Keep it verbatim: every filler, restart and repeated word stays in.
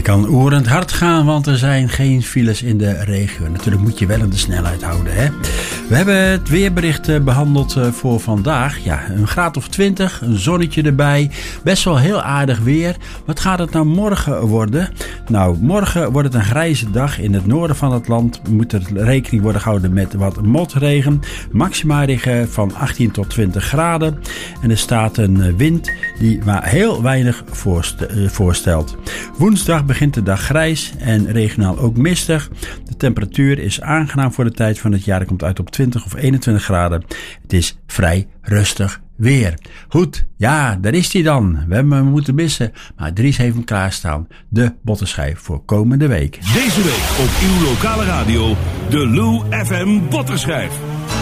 kan oerend hard gaan, want er zijn geen files in de regio. Natuurlijk moet je wel in de snelheid houden, hè. We hebben het weerbericht behandeld voor vandaag. Ja, een graad of twintig, een zonnetje erbij. Best wel heel aardig weer. Wat gaat het nou morgen worden? Nou, morgen wordt het een grijze dag. In het noorden van het land moet er rekening worden gehouden met wat motregen. Maxima liggen van achttien tot twintig graden. En er staat een wind die maar heel weinig voorstelt. Woensdag begint de dag grijs en regionaal ook mistig. De temperatuur is aangenaam voor de tijd van het jaar. Er komt uit op twintig of eenentwintig graden. Het is vrij rustig weer. Goed, ja, daar is hij dan. We hebben hem moeten missen, maar Dries heeft hem klaarstaan. De bottenschijf voor komende week. Deze week op uw lokale radio, de Lou F M Bottenschijf.